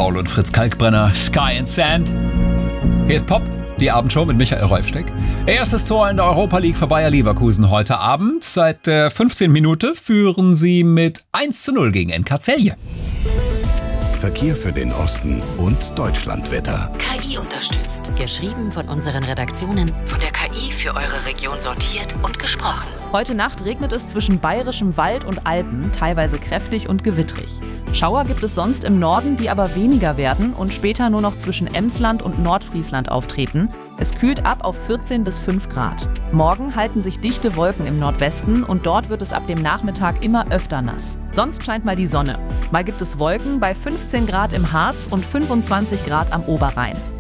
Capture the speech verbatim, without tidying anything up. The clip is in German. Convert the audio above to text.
Paul und Fritz Kalkbrenner, Sky and Sand. Hier ist Pop, die Abendshow mit Michael Reufsteck. Erstes Tor in der Europa League für Bayer Leverkusen heute Abend. Seit der fünfzehnten Minute führen sie mit eins zu null gegen N K Celje. Verkehr für den Osten und Deutschlandwetter. K I unterstützt. Geschrieben von unseren Redaktionen, von der K I für eure Region sortiert und gesprochen. Heute Nacht regnet es zwischen bayerischem Wald und Alpen, teilweise kräftig und gewittrig. Schauer gibt es sonst im Norden, die aber weniger werden und später nur noch zwischen Emsland und Nordfriesland auftreten. Es kühlt ab auf vierzehn bis fünf Grad. Morgen halten sich dichte Wolken im Nordwesten und dort wird es ab dem Nachmittag immer öfter nass. Sonst scheint mal die Sonne. Mal gibt es Wolken bei fünfzehn Grad im Harz und fünfundzwanzig Grad am Oberrhein.